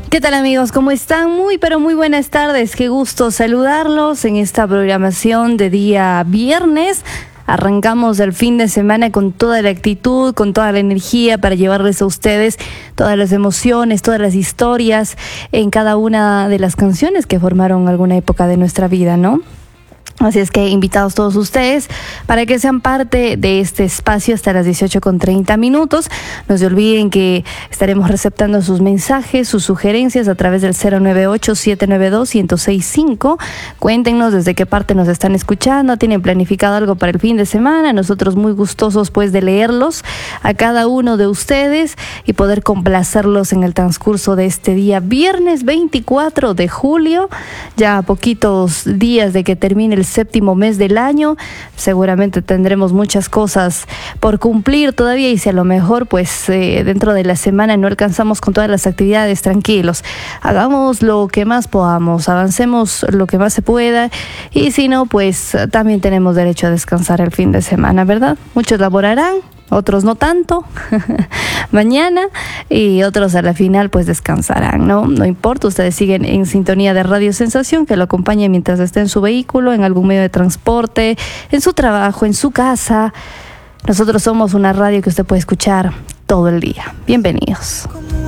¿Qué tal, amigos? ¿Cómo están? Muy, pero muy buenas tardes. Qué gusto saludarlos en esta programación de día viernes. Arrancamos el fin de semana con toda la actitud, con toda la energía para llevarles a ustedes todas las emociones, todas las historias en cada una de las canciones que formaron alguna época de nuestra vida, ¿no? Así es que invitados todos ustedes para que sean parte de este espacio hasta las 18:30. No se olviden que estaremos receptando sus mensajes, sus sugerencias a través del 098-792-1065. Cuéntenos desde qué parte nos están escuchando, tienen planificado algo para el fin de semana. Nosotros muy gustosos pues de leerlos a cada uno de ustedes y poder complacerlos en el transcurso de este día viernes 24 de julio, ya a poquitos días de que termine el séptimo mes del año. Seguramente tendremos muchas cosas por cumplir todavía y si a lo mejor pues dentro de la semana no alcanzamos con todas las actividades, tranquilos, hagamos lo que más podamos, avancemos lo que más se pueda y si no pues también tenemos derecho a descansar el fin de semana, ¿verdad? Muchos laborarán, otros no tanto mañana y otros a la final pues descansarán, no importa, ustedes siguen en sintonía de Radio Sensación que lo acompaña mientras esté en su vehículo, en algún medio de transporte, en su trabajo, en su casa. Nosotros somos una radio que usted puede escuchar todo el día. Bienvenidos.